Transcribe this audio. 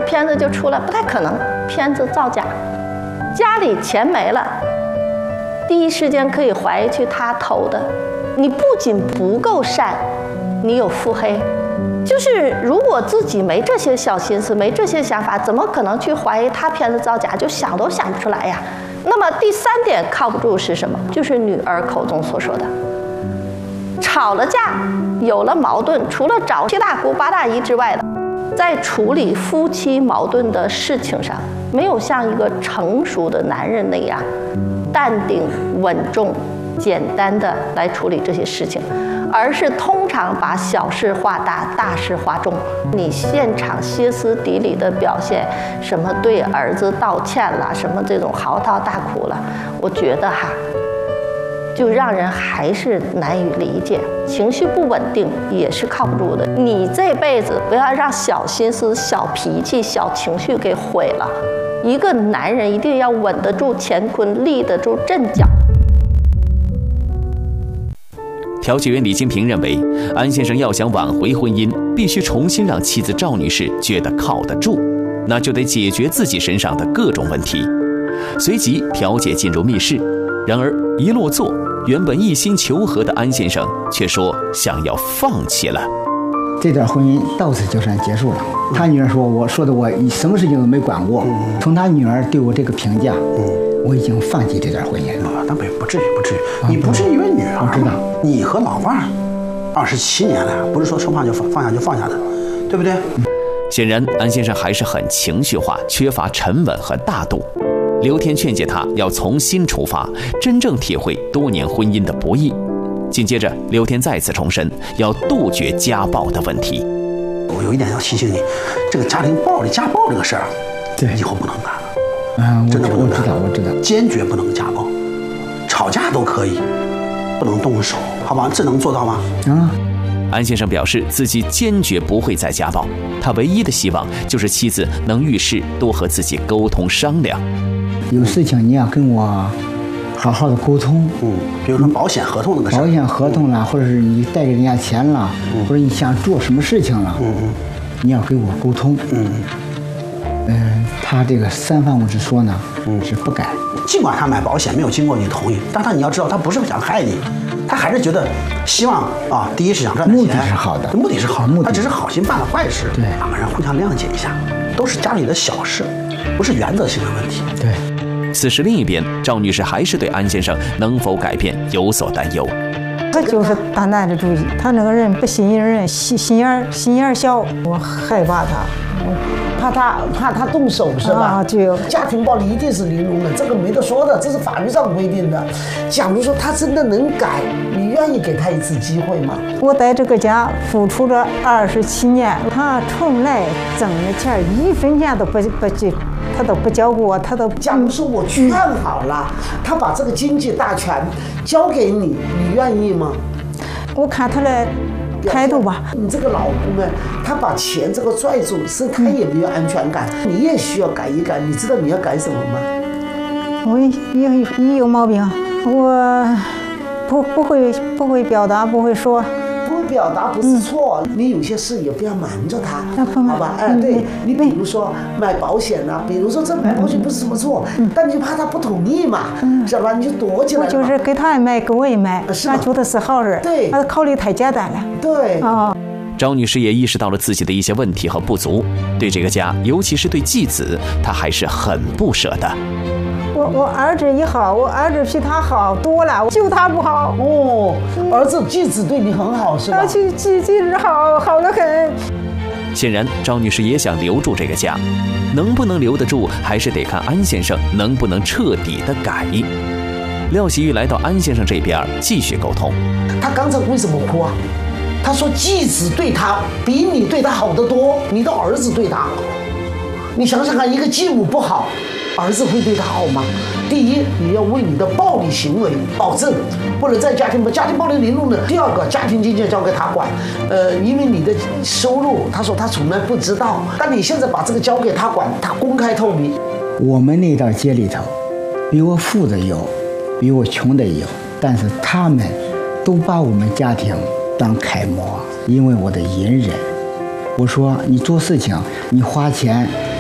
片子就出来，不太可能，片子造假。家里钱没了，第一时间可以怀疑去他偷的。你不仅不够善，你有腹黑。就是如果自己没这些小心思，没这些想法，怎么可能去怀疑他片子造假？就想都想不出来呀。那么第三点靠不住是什么？就是女儿口中所说的，吵了架，有了矛盾，除了找七大姑八大姨之外的，在处理夫妻矛盾的事情上，没有像一个成熟的男人那样淡定稳重、简单的来处理这些事情，而是通常把小事化大，大事化重。你现场歇斯底里的表现，什么对儿子道歉了，什么这种嚎啕大哭了，我觉得就让人还是难以理解。情绪不稳定也是靠不住的。你这辈子不要让小心思、小脾气、小情绪给毁了。一个男人一定要稳得住乾坤，立得住阵脚。 调解员李金平认为，安先生要想挽回婚姻，必须重新让妻子赵女士觉得靠得住，那就得解决自己身上的各种问题。随即调解进入密室，然而一落座，原本一心求和的安先生却说想要放弃了。 这段婚姻到此就算结束了。他女儿说：“我说的我什么事情都没管过。”从他女儿对我这个评价，我已经放弃这段婚姻了。 那不至于，你不是因为女儿， 我知道。 你和老伴27年了，不是说说放就放下的，对不对？ 显然，安先生还是很情绪化，缺乏沉稳和大度。刘天劝解他要从新出发，真正体会多年婚姻的不易。紧接着，刘天再次重申要杜绝家暴的问题。 我有一点要提醒你，这个家庭暴力、家暴这个事儿， 对， 以后不能干了。真的不能干。 我知道， 坚决不能家暴，吵架都可以，不能动手，好吧？这能做到吗？ 安先生表示自己坚决不会再家暴，他唯一的希望就是妻子能遇事多和自己沟通商量。 有事情你要跟我好好的沟通， 比如说保险合同那个事， 保险合同了，或者是你贷给人家钱了，或者你想做什么事情了，你要跟我沟通，他这个三番五次说呢，是不改。 尽管他买保险没有经过你同意，但你要知道，他不是想害你，他还是觉得希望第一是想赚钱， 目的是好的， 目的是好的，他只是好心办了坏事。 对， 两个人互相谅解一下，都是家里的小事，不是原则性的问题。 对。 此时另一边，赵女士还是对安先生能否改变有所担忧。 他就是大男子主义，他那个人不信任，心眼小，我害怕他。 怕他动手是吧？ 对， 家庭暴力一定是零容忍，这个没得说的，这是法律上规定的。假如说他真的能改，你愿意给他一次机会吗？ 我在这个家付出了27年，他从来挣的钱1分钱都不他都不交给我，他都。 假如说我劝好了，他把这个经济大权交给你，你愿意吗？ 我看他的态度吧。 你这个老公呢，他把钱这个拽住，是他也没有安全感，你也需要改一改。你知道你要改什么吗？ 我也有毛病，我不会表达，不会说。 不会表达不是错，你有些事也不要瞒着他，好吧？对，你比如说买保险啊，比如说这买保险不是什么错，但你就怕他不同意嘛，是吧？你就躲起来。 我就是给他也买，给我也买，那觉得是好事。 对， 他考虑太简单了。 对。 赵女士也意识到了自己的一些问题和不足，对这个家，尤其是对继子，她还是很不舍的。 我儿子也好，我儿子比他好多了，就他不好。 儿子继子对你很好是吧？ 继子好得很。 显然，赵女士也想留住这个家，能不能留得住，还是得看安先生能不能彻底的改。廖喜玉来到安先生这边继续沟通。 他刚才为什么哭啊？他说继子对他比你对他好得多，你的儿子对他好。你想想看，一个继母不好，儿子会对他好吗？第一，你要为你的暴力行为保证，不能在家庭暴力零容忍。第二个，家庭经济交给他管，因为你的收入，他说他从来不知道，但你现在把这个交给他管，他公开透明。 我们那道街里头，比我富的有，比我穷的有，但是他们都把我们家庭当楷模，因为我的隐忍。我说你做事情，你花钱。